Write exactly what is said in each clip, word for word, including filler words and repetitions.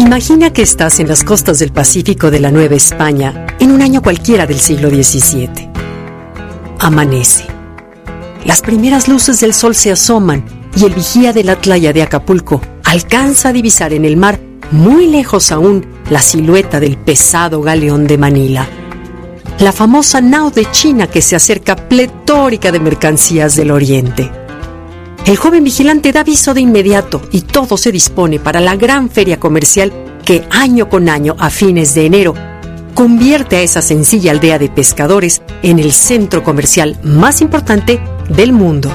Imagina que estás en las costas del Pacífico de la Nueva España en un año cualquiera del siglo diecisiete. Amanece. Las primeras luces del sol se asoman y el vigía de la playa de Acapulco alcanza a divisar en el mar, muy lejos aún, la silueta del pesado galeón de Manila, la famosa nao de China que se acerca pletórica de mercancías del oriente. El joven vigilante da aviso de inmediato y todo se dispone para la gran feria comercial que año con año, a fines de enero, convierte a esa sencilla aldea de pescadores en el centro comercial más importante del mundo.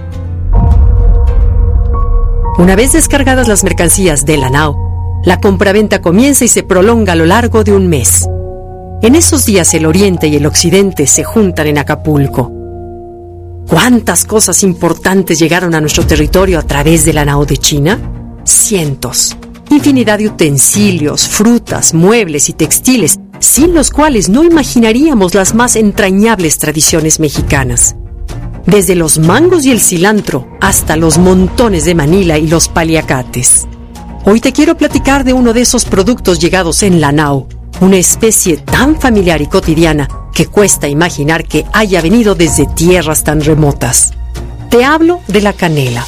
Una vez descargadas las mercancías de la nao, la compraventa comienza y se prolonga a lo largo de un mes. En esos días el oriente y el occidente se juntan en Acapulco. ¿Cuántas cosas importantes llegaron a nuestro territorio a través de la nao de China? Cientos. Infinidad de utensilios, frutas, muebles y textiles, sin los cuales no imaginaríamos las más entrañables tradiciones mexicanas. Desde los mangos y el cilantro hasta los montones de Manila y los paliacates. Hoy te quiero platicar de uno de esos productos llegados en la nao, una especie tan familiar y cotidiana que cuesta imaginar que haya venido desde tierras tan remotas. Te hablo de la canela.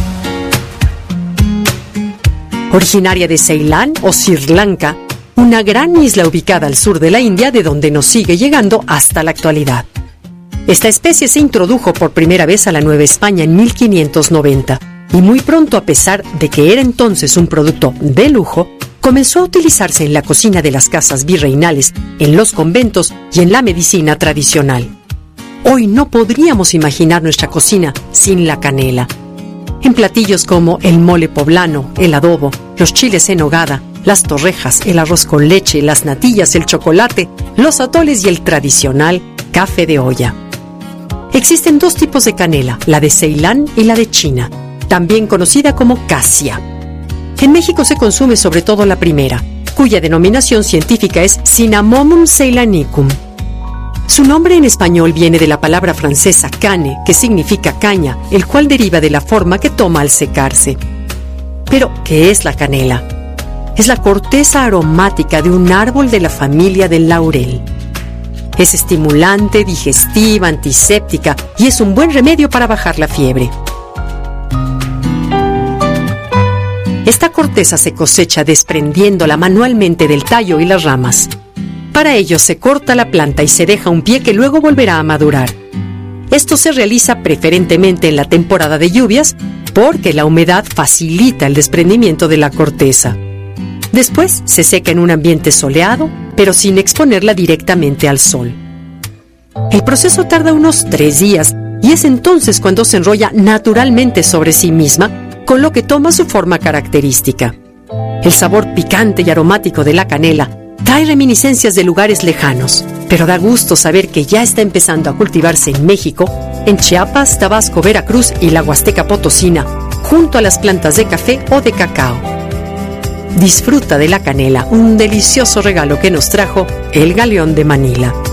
Originaria de Ceilán o Sri Lanka, una gran isla ubicada al sur de la India, de donde nos sigue llegando hasta la actualidad. Esta especie se introdujo por primera vez a la Nueva España en mil quinientos noventa y muy pronto, a pesar de que era entonces un producto de lujo, comenzó a utilizarse en la cocina de las casas virreinales, en los conventos y en la medicina tradicional. Hoy no podríamos imaginar nuestra cocina sin la canela. En platillos como el mole poblano, el adobo, los chiles en nogada, las torrejas, el arroz con leche, las natillas, el chocolate, los atoles y el tradicional café de olla. Existen dos tipos de canela, la de Ceilán y la de China, también conocida como casia. En México se consume sobre todo la primera, cuya denominación científica es Cinnamomum ceylanicum. Su nombre en español viene de la palabra francesa cane, que significa caña, el cual deriva de la forma que toma al secarse. Pero, ¿qué es la canela? Es la corteza aromática de un árbol de la familia del laurel. Es estimulante, digestiva, antiséptica y es un buen remedio para bajar la fiebre. Esta corteza se cosecha desprendiéndola manualmente del tallo y las ramas. Para ello se corta la planta y se deja un pie que luego volverá a madurar. Esto se realiza preferentemente en la temporada de lluvias porque la humedad facilita el desprendimiento de la corteza. Después se seca en un ambiente soleado, pero sin exponerla directamente al sol. El proceso tarda unos tres días y es entonces cuando se enrolla naturalmente sobre sí misma, con lo que toma su forma característica. El sabor picante y aromático de la canela trae reminiscencias de lugares lejanos, pero da gusto saber que ya está empezando a cultivarse en México, en Chiapas, Tabasco, Veracruz y la Huasteca Potosina, junto a las plantas de café o de cacao. Disfruta de la canela, un delicioso regalo que nos trajo el galeón de Manila.